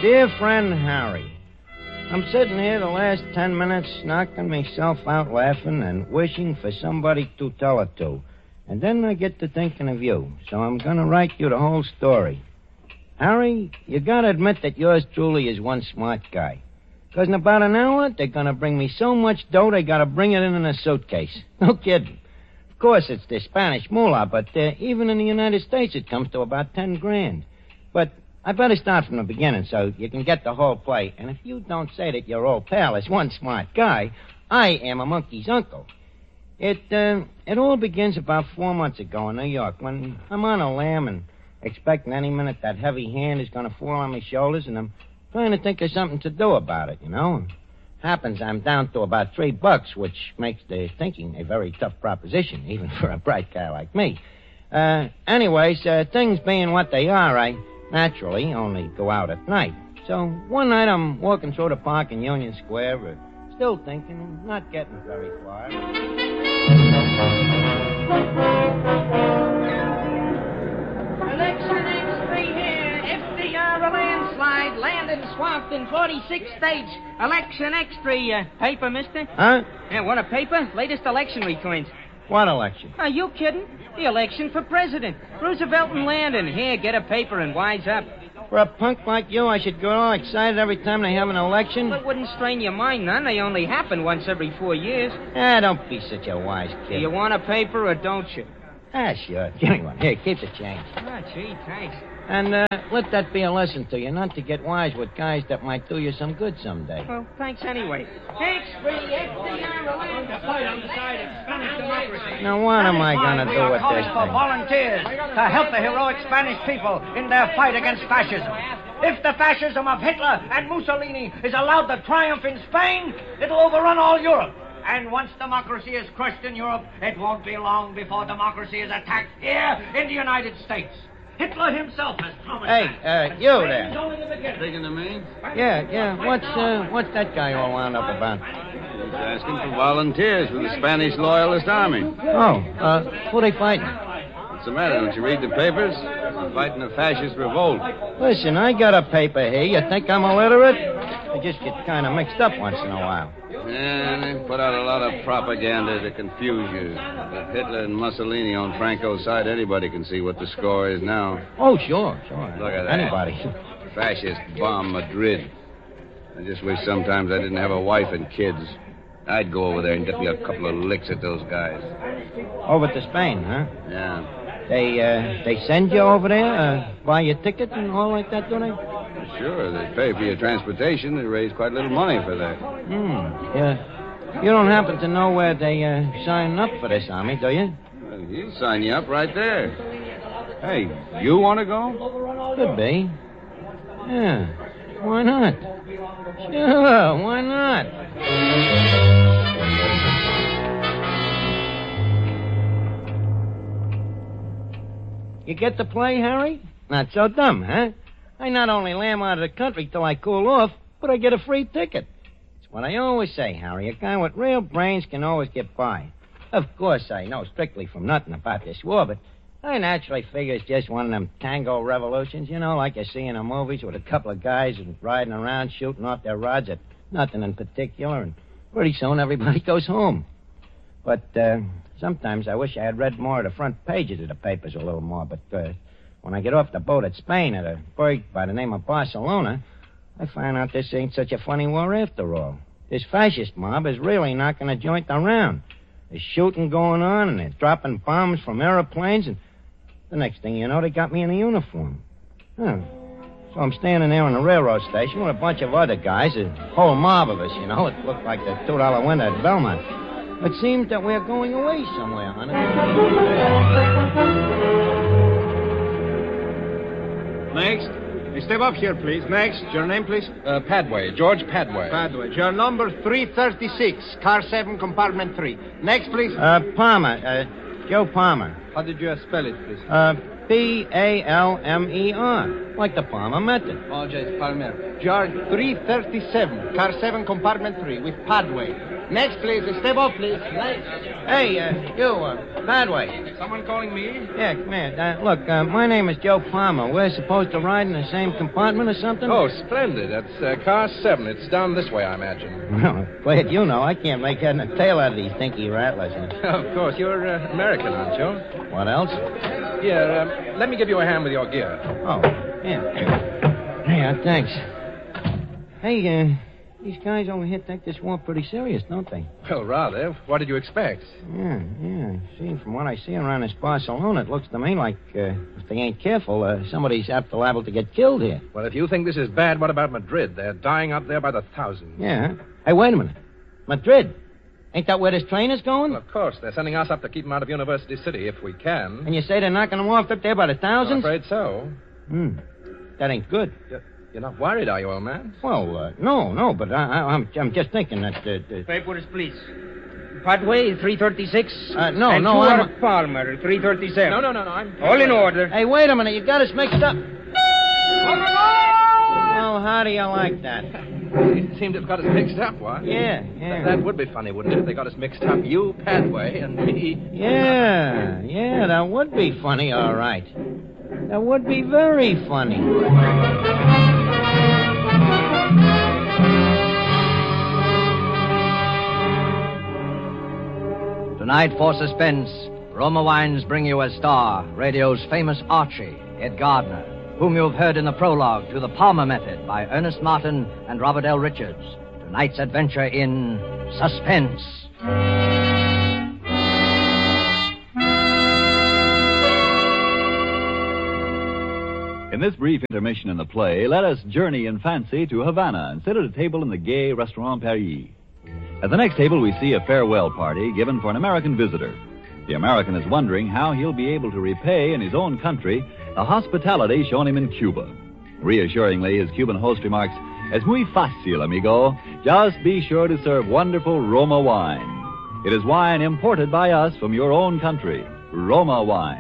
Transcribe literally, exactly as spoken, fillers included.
Dear friend Harry, I'm sitting here the last ten minutes knocking myself out laughing and wishing for somebody to tell it to. And then I get to thinking of you, so I'm going to write you the whole story. Harry, you got to admit that yours truly is one smart guy. Because in about an hour, they're going to bring me so much dough they got to bring it in in a suitcase. No kidding. Of course, it's the Spanish moolah, but uh, even in the United States, it comes to about ten grand. But I better start from the beginning so you can get the whole play. And if you don't say that your old pal is one smart guy, I am a monkey's uncle. It uh, it all begins about four months ago in New York when I'm on a lam and expecting any minute that heavy hand is going to fall on my shoulders, and I'm trying to think of something to do about it, you know. Happens I'm down to about three bucks, which makes the thinking a very tough proposition, even for a bright guy like me. Uh, anyways, uh, things being what they are, I naturally only go out at night. So one night I'm walking through the park in Union Square, uh, still thinking, not getting very far. Election X three here. F D R a landslide, land and swamped in forty-six states. Election X three, uh, paper, mister? Huh? Yeah, want a paper? Latest election returns. What election? Are you kidding? The election for president. Roosevelt and Landon. Here, get a paper and wise up. For a punk like you, I should get all excited every time they have an election? Well, it wouldn't strain your mind none. They only happen once every four years. Ah, don't be such a wise kid. Do you want a paper or don't you? Ah, sure. Give me one. Here, keep the change. Ah, gee, thanks. And uh, let that be a lesson to you, not to get wise with guys that might do you some good someday. Well, thanks anyway. X three, F D R, The fight on the side of Spanish democracy. Now, what am I going to do with this for thing? volunteers to help the heroic Spanish people in their fight against fascism. If the fascism of Hitler and Mussolini is allowed to triumph in Spain, it'll overrun all Europe. And once democracy is crushed in Europe, it won't be long before democracy is attacked here in the United States. Hitler himself has promised Hey, that. uh, you there. Spain is only the beginning. Speaking to me? Yeah, yeah. What's uh, what's that guy all wound up about? He's asking for volunteers for the Spanish Loyalist Army. Oh, uh, who they fighting? What's the matter? Don't you read the papers? They're fighting a fascist revolt. Listen, I got a paper here. You think I'm illiterate? I just get kind of mixed up once in a while. Yeah, they put out a lot of propaganda to confuse you. With Hitler and Mussolini on Franco's side, anybody can see what the score is now. Oh, sure, sure. Look at that. Anybody. Fascist bomb Madrid. I just wish sometimes I didn't have a wife and kids. I'd go over there and get me a couple of licks at those guys. Over to Spain, huh? Yeah. They uh, they send you over there, uh, buy your ticket and all like that, do they? Sure, they pay for your transportation. They raise quite a little money for that. Hmm, yeah. You don't happen to know where they uh, sign up for this army, do you? Well, he'll sign you up right there. Hey, you want to go? Could be. Yeah, why not? Sure, why not? You get the play, Harry? Not so dumb, huh? I not only lamb out of the country till I cool off, but I get a free ticket. It's what I always say, Harry. A guy with real brains can always get by. Of course, I know strictly from nothing about this war, but I naturally figure it's just one of them tango revolutions, you know, like you see in the movies with a couple of guys riding around shooting off their rods at nothing in particular, and pretty soon everybody goes home. But uh, sometimes I wish I had read more of the front pages of the papers a little more, but uh, when I get off the boat at Spain at a burg by the name of Barcelona, I find out this ain't such a funny war after all. This fascist mob is really knocking a joint around. There's shooting going on, and they're dropping bombs from airplanes, and the next thing you know, they got me in a uniform. Huh. So I'm standing there on the railroad station with a bunch of other guys, a whole mob of us, you know. It looked like the two dollar window at Belmont. It seems that we're going away somewhere, honey. Next. Hey, step up here, please. Next. Your name, please? Uh, Padway. George Padway. Padway. Your number three thirty-six. Car seven, compartment three. Next, please. Uh, Palmer. Uh, Joe Palmer. How did you spell it, please? Uh, P P A L M E R, like the Palmer method. Apologize, Palmer. George three thirty-seven, car seven, compartment three, with Padway. Next, please. Step up, please. Next. Hey, uh, you, uh, Padway. Someone calling me? Yeah, come here. Uh, look, uh, my name is Joe Palmer. We're supposed to ride in the same compartment or something? Oh, splendid. That's uh, car seven. It's down this way, I imagine. Well, glad you know. I can't make head and a tail out of these dinky rattlers. Of course. You're uh, American, aren't you? What else? Yeah, um, let me give you a hand with your gear. Oh, yeah. Yeah, thanks. Hey, uh, these guys over here take this war pretty serious, don't they? Well, rather. What did you expect? Yeah, yeah. See, from what I see around this Barcelona, it looks to me like uh, if they ain't careful, uh, somebody's apt to liable to get killed here. Well, if you think this is bad, what about Madrid? They're dying up there by the thousands. Yeah. Hey, wait a minute. Madrid. Ain't that where this train is going? Well, of course. They're sending us up to keep them out of University City, if we can. And you say they're knocking them off up there by the I'm thousands? afraid so. Hmm. That ain't good. You're, you're not worried, are you, old man? Well, uh, no, no, but I, I, I'm, I'm just thinking that... Uh, uh, Papers, please. Padway, three thirty-six. Uh, no, and no, Stuart I'm... Palmer, three thirty-seven. No, no, no, no. I'm... All in order. Hey, wait a minute. You got us mixed up. Well, how do you like that? It seemed to have got us mixed up, what? Yeah, yeah. That, that would be funny, wouldn't it, if they got us mixed up? You, Padway, and me. Yeah, yeah, that would be funny, all right. That would be very funny. Tonight, for suspense, Roma Wines bring you as star radio's famous Archie, Ed Gardner, whom you've heard in the prologue to The Palmer Method by Ernest Martin and Robert L. Richards. Tonight's adventure in Suspense. In this brief intermission in the play, let us journey in fancy to Havana and sit at a table in the gay Restaurant Paris. At the next table, we see a farewell party given for an American visitor. The American is wondering how he'll be able to repay in his own country the hospitality shown him in Cuba. Reassuringly, his Cuban host remarks, "Es muy fácil, amigo. Just be sure to serve wonderful Roma wine. It is wine imported by us from your own country, Roma wine."